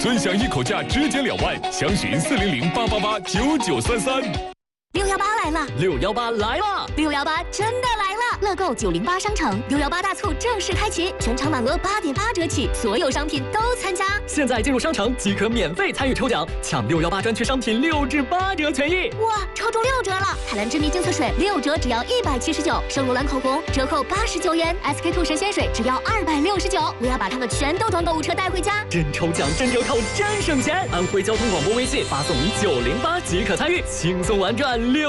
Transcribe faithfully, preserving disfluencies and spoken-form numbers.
尊享一口价直接两万，详询四零零八八八九九三三。 六幺八来了， 六幺八来了， 六幺八真的来了！乐购九零八商城六幺八大促正式开启，全场满额八点八折起，所有商品都参加。 现在进入商城即可免费参与抽奖，抢六幺八专区商品六至八折权益。 哇，抽中六折了！海蓝之谜净色水六折只要一百七十九，圣罗兰口红折扣八十九元 ，S K two 神仙水只要二百六十九。我要把它们全都装购物车带回家。 真抽奖，真折扣，真省钱！安徽交通广播微信发送你九零八即可参与，轻松玩转六。